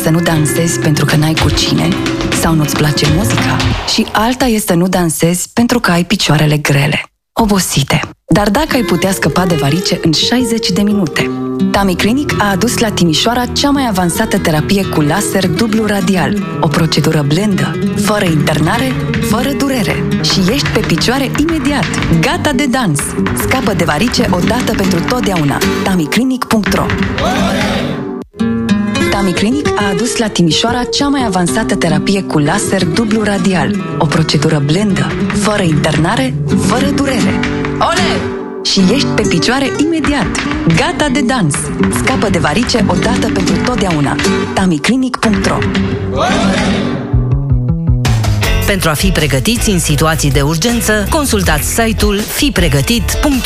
să nu dansezi pentru că n-ai cu cine sau nu-ți place muzica și alta e să nu dansezi pentru că ai picioarele grele, obosite. Dar dacă ai putea scăpa de varice în 60 de minute? Tummy Clinic a adus la Timișoara cea mai avansată terapie cu laser dublu radial, o procedură blândă, fără internare, fără durere și ești pe picioare imediat, gata de dans. Scapă de varice odată pentru totdeauna. TummyClinic.ro. Tummy Clinic a adus la Timișoara cea mai avansată terapie cu laser dublu radial, o procedură blândă, fără internare, fără durere. Ole! Și ești pe picioare imediat, gata de dans. Scapă de varice odată pentru totdeauna. TummyClinic.ro. Pentru a fi pregătiți în situații de urgență, consultați site-ul fipregătit.ro.